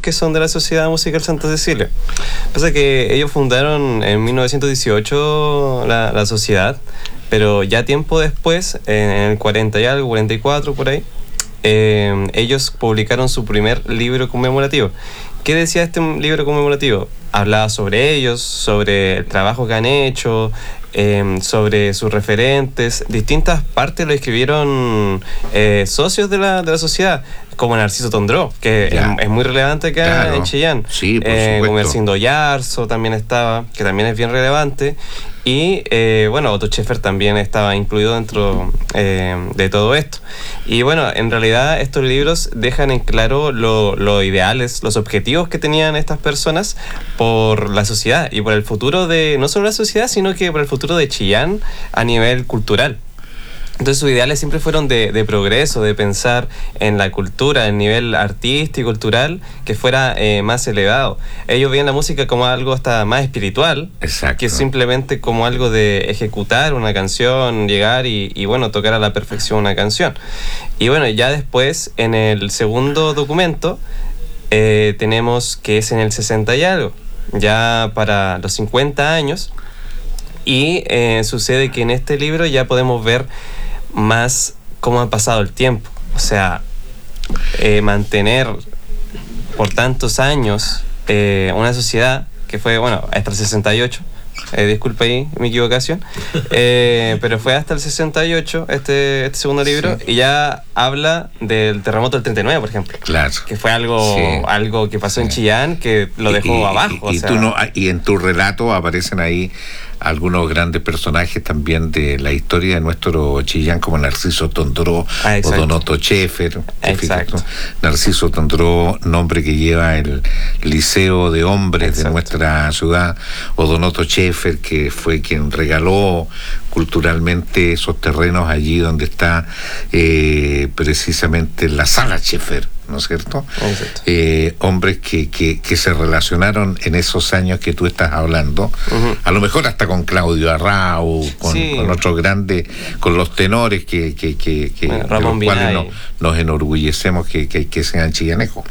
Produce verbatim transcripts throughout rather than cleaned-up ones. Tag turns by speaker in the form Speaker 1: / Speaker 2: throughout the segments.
Speaker 1: que son de la Sociedad Musical Santa Cecilia. Pasa que ellos fundaron en mil novecientos dieciocho la, la sociedad, pero ya tiempo después, en el cuarenta y algo, cuarenta y cuatro por ahí, eh, ellos publicaron su primer libro conmemorativo. ¿Qué decía este libro conmemorativo? Hablaba sobre ellos, sobre el trabajo que han hecho, eh, sobre sus referentes. Distintas partes lo escribieron eh, socios de la, de la sociedad, como Narciso Tondró, que es, es muy relevante acá claro. en Chillán.
Speaker 2: Sí, por
Speaker 1: eh,
Speaker 2: supuesto.
Speaker 1: Como Ercindo Yarzo también estaba, que también es bien relevante. Y eh, bueno, Otto Schaeffer también estaba incluido dentro eh, de todo esto. Y bueno, en realidad estos libros dejan en claro lo, lo ideales, los objetivos que tenían estas personas por la sociedad y por el futuro de, no solo la sociedad, sino que por el futuro de Chillán a nivel cultural. Entonces sus ideales siempre fueron de, de progreso, de pensar en la cultura, en nivel artístico y cultural, que fuera eh, más elevado. Ellos veían la música como algo hasta más espiritual,
Speaker 2: Exacto.
Speaker 1: que simplemente como algo de ejecutar una canción, llegar y, y bueno, tocar a la perfección una canción. Y bueno, ya después, en el segundo documento, eh, tenemos que es en el sesenta y algo, ya para los cincuenta años, y eh, sucede que en este libro ya podemos ver más cómo ha pasado el tiempo. O sea, eh, mantener por tantos años eh, una sociedad que fue, bueno, hasta el sesenta y ocho, eh, disculpa ahí mi equivocación, eh, pero fue hasta el sesenta y ocho este, este segundo libro, sí. Y ya habla del terremoto del treinta y nueve, por ejemplo.
Speaker 2: Claro.
Speaker 1: Que fue algo, sí. algo que pasó sí. en Chillán, que lo dejó
Speaker 2: y,
Speaker 1: abajo.
Speaker 2: Y,
Speaker 1: o
Speaker 2: y,
Speaker 1: sea,
Speaker 2: tú no, y en tu relato aparecen ahí algunos grandes personajes también de la historia de nuestro Chillán, como Narciso Tondró ah, o Don Otto Schaeffer.
Speaker 1: Exacto.
Speaker 2: Narciso Tondró, nombre que lleva el Liceo de Hombres exacto. de nuestra ciudad, o Don Otto Schaeffer, que fue quien regaló culturalmente esos terrenos allí donde está eh, precisamente la Sala Schaeffer, ¿no es cierto? Eh, hombres que, que, que se relacionaron en esos años que tú estás hablando, uh-huh. a lo mejor hasta con Claudio Arrau, con, sí. con otros grandes, con los tenores que, que, que, que bueno, de los cuales no, nos enorgullecemos que, que, que sean chillanejos.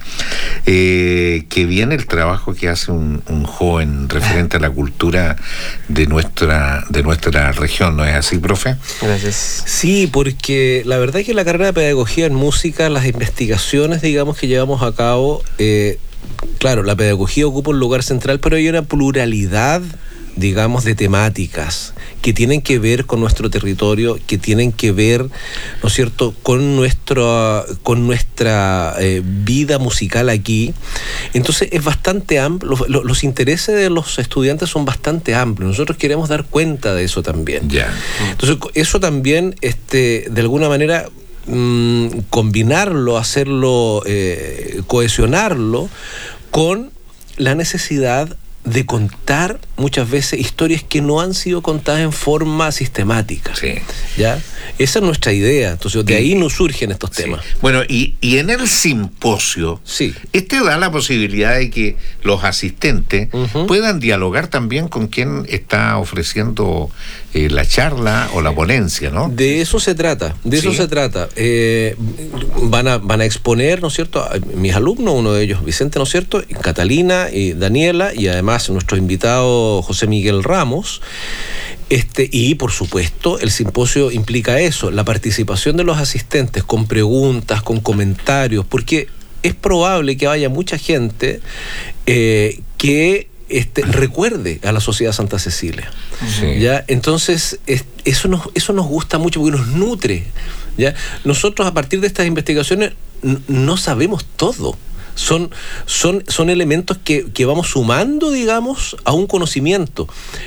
Speaker 2: Eh, que viene el trabajo que hace un, un joven referente a la cultura de nuestra, de nuestra región, ¿no es así, profe?
Speaker 1: Gracias.
Speaker 3: Sí, porque la verdad es que la carrera de pedagogía en música, las investigaciones, digamos, que llevamos a cabo, eh, claro, la pedagogía ocupa un lugar central, pero hay una pluralidad, digamos, de temáticas que tienen que ver con nuestro territorio, que tienen que ver, ¿no es cierto?, con nuestro, con nuestra eh, vida musical aquí. Entonces es bastante amplio, los, los intereses de los estudiantes son bastante amplios. Nosotros queremos dar cuenta de eso también.
Speaker 2: Yeah.
Speaker 3: Entonces eso también, este, de alguna manera, mmm, combinarlo, hacerlo, eh, cohesionarlo con la necesidad de contar muchas veces historias que no han sido contadas en forma sistemática.
Speaker 2: Sí.
Speaker 3: ¿Ya? Esa es nuestra idea. Entonces, de ahí nos surgen estos sí. temas.
Speaker 2: Bueno, y, y en el simposio,
Speaker 3: sí.
Speaker 2: este da la posibilidad de que los asistentes uh-huh. puedan dialogar también con quien está ofreciendo eh, la charla o la ponencia, ¿no?
Speaker 3: De eso se trata, de eso
Speaker 2: sí.
Speaker 3: se trata. Eh, van a, van a exponer, ¿no es cierto?, a mis alumnos, uno de ellos, Vicente, ¿no es cierto?, Catalina y Daniela, y además nuestro invitado José Miguel Ramos. Este, y por supuesto el simposio implica eso, la participación de los asistentes con preguntas, con comentarios, porque es probable que haya mucha gente eh, que este, recuerde a la Sociedad Santa Cecilia. Sí. ¿Ya? Entonces es, eso, nos, eso nos gusta mucho porque nos nutre. ¿Ya? Nosotros a partir de estas investigaciones n- no sabemos todo. Son, son, son elementos que, que vamos sumando, digamos, a un conocimiento,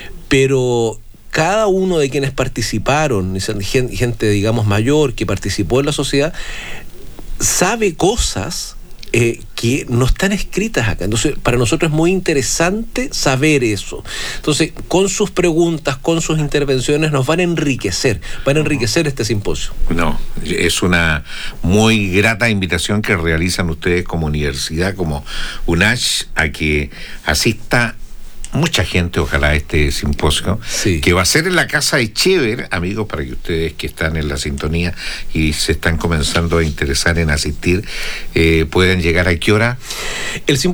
Speaker 3: pero cada uno de quienes participaron, gente, digamos, mayor que participó en la sociedad, sabe cosas eh, que no están escritas acá. Entonces, para nosotros es muy interesante saber eso. Entonces, con sus preguntas, con sus intervenciones, nos van a enriquecer, van a enriquecer este simposio.
Speaker 2: No, es una muy grata invitación que realizan ustedes como universidad, como UNACH, a que asista mucha gente, ojalá, a este simposio,
Speaker 3: sí.
Speaker 2: que va a ser en la Casa Echever, amigos, para que ustedes que están en la sintonía y se están comenzando a interesar en asistir, eh, puedan llegar. ¿A qué hora?
Speaker 3: El